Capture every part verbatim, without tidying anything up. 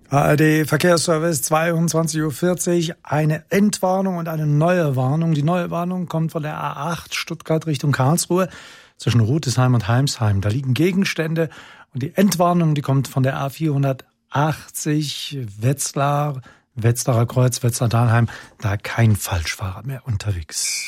A R D Verkehrsservice, zweiundzwanzig Uhr vierzig, eine Entwarnung und eine neue Warnung. Die neue Warnung kommt von der A acht Stuttgart Richtung Karlsruhe zwischen Rüdesheim und Heimsheim. Da liegen Gegenstände und die Entwarnung, die kommt von der A vierhundertachtzig Wetzlar, Wetzlarer Kreuz, Wetzlar-Dahlheim. Da kein Falschfahrer mehr unterwegs.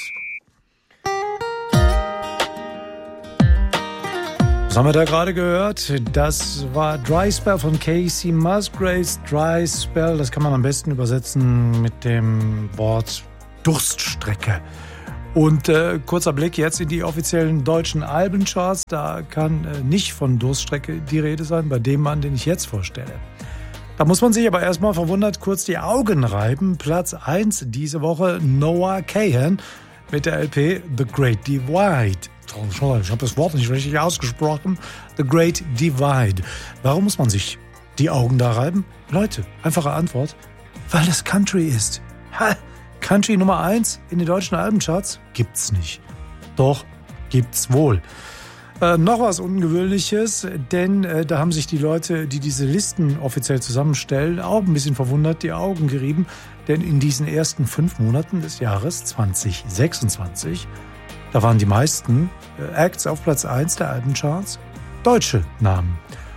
Was haben wir da gerade gehört? Das war Dry Spell von Casey Musgraves. Dry Spell, das kann man am besten übersetzen mit dem Wort Durststrecke. Und äh, kurzer Blick jetzt in die offiziellen deutschen Albencharts. Da kann äh, nicht von Durststrecke die Rede sein, bei dem Mann, den ich jetzt vorstelle. Da muss man sich aber erstmal verwundert kurz die Augen reiben. Platz eins diese Woche Noah Kahan mit der L P The Great Divide. Ich habe das Wort nicht richtig ausgesprochen. The Great Divide. Warum muss man sich die Augen da reiben? Leute, einfache Antwort. Weil das Country ist. Ha, Country Nummer eins in den deutschen Albencharts gibt's nicht. Doch, gibt's wohl. Äh, noch was Ungewöhnliches, denn äh, da haben sich die Leute, die diese Listen offiziell zusammenstellen, auch ein bisschen verwundert die Augen gerieben. Denn in diesen ersten fünf Monaten des Jahres zwanzig sechsundzwanzig da waren die meisten Acts auf Platz eins der Albencharts deutsche Namen.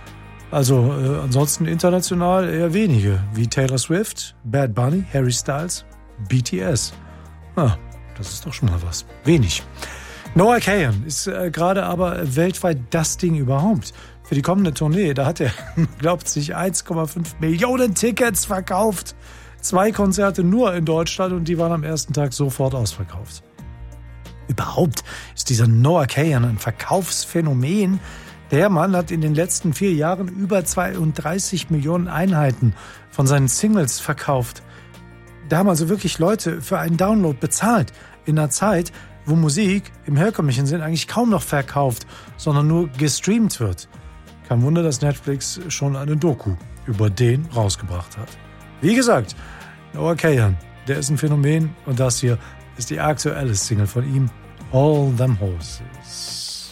Also äh, ansonsten international eher wenige, wie Taylor Swift, Bad Bunny, Harry Styles, B T S. Ah, das ist doch schon mal was. Wenig. Noah Kahan ist äh, gerade aber weltweit das Ding überhaupt. Für die kommende Tournee, da hat er, glaubt sich, eins Komma fünf Millionen Tickets verkauft. Zwei Konzerte nur in Deutschland und die waren am ersten Tag sofort ausverkauft. Überhaupt ist dieser Noah Kahan ein Verkaufsphänomen. Der Mann hat in den letzten vier Jahren über zweiunddreißig Millionen Einheiten von seinen Singles verkauft. Da haben also wirklich Leute für einen Download bezahlt. In einer Zeit, wo Musik im herkömmlichen Sinn eigentlich kaum noch verkauft, sondern nur gestreamt wird. Kein Wunder, dass Netflix schon eine Doku über den rausgebracht hat. Wie gesagt, Noah Kahan, der ist ein Phänomen und das hier ist die aktuelle Single von ihm, All Them Horses.